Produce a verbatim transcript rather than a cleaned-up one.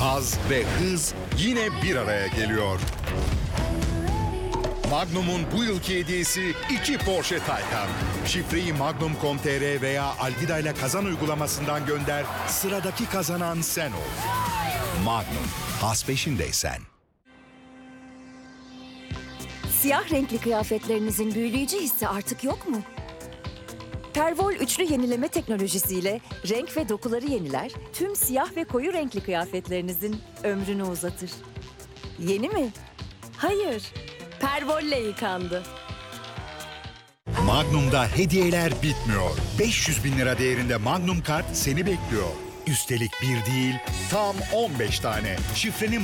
haz ve hız yine bir araya geliyor. Magnum'un bu yılki hediyesi iki Porsche Taycan. Şifreyi magnum nokta com nokta tr veya Alvida ile kazan uygulamasından gönder, sıradaki kazanan sen ol. Magnum, haz peşindeysen. Siyah renkli kıyafetlerinizin büyüleyici hissi artık yok mu? Pervol üçlü yenileme teknolojisiyle renk ve dokuları yeniler, tüm siyah ve koyu renkli kıyafetlerinizin ömrünü uzatır. Yeni mi? Hayır, Pervol'le yıkandı. Magnum'da hediyeler bitmiyor. beş yüz bin lira değerinde Magnum kart seni bekliyor. Üstelik bir değil, tam on beş tane. Şifreni